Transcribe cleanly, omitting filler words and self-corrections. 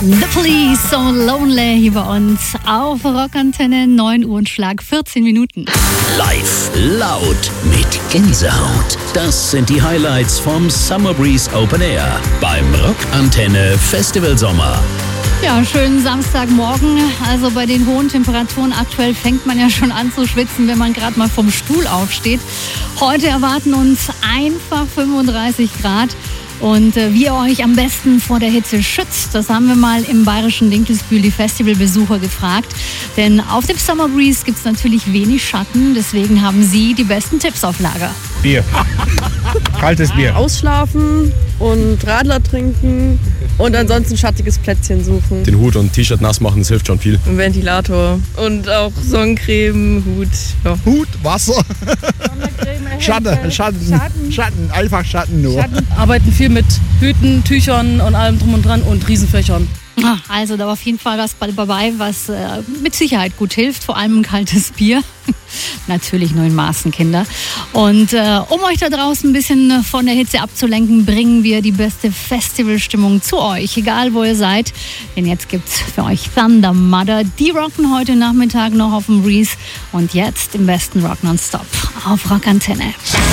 The Police, So Lonely hier bei uns auf Rockantenne, 9 Uhr und Schlag 14 Minuten. Live, laut, mit Gänsehaut. Das sind die Highlights vom Summer Breeze Open Air beim Rockantenne Festival Sommer. Ja, schönen Samstagmorgen. Also bei den hohen Temperaturen aktuell fängt man ja schon an zu schwitzen, wenn man gerade mal vom Stuhl aufsteht. Heute erwarten uns einfach 35 Grad. Und wie ihr euch am besten vor der Hitze schützt, das haben wir mal im bayerischen Dinkelsbühl die Festivalbesucher gefragt. Denn auf dem Summer Breeze gibt es natürlich wenig Schatten, deswegen haben sie die besten Tipps auf Lager. Bier. Kaltes Bier. Ausschlafen und Radler trinken und ansonsten schattiges Plätzchen suchen. Den Hut und T-Shirt nass machen, das hilft schon viel. Ein Ventilator und auch Sonnencreme, Hut. Ja. Hut, Wasser. Schatten, einfach Schatten nur. Arbeiten viel mit Hüten, Tüchern und allem drum und dran und Riesenfächern. Also da war auf jeden Fall was dabei, was mit Sicherheit gut hilft, vor allem ein kaltes Bier. Natürlich nur in Maßen, Kinder. Und um euch da draußen ein bisschen von der Hitze abzulenken, bringen wir die beste Festivalstimmung zu euch, egal wo ihr seid. Denn jetzt gibt's für euch Thunder Mother. Die rocken heute Nachmittag noch auf dem Breeze und jetzt im besten Rock Nonstop auf Rockantenne.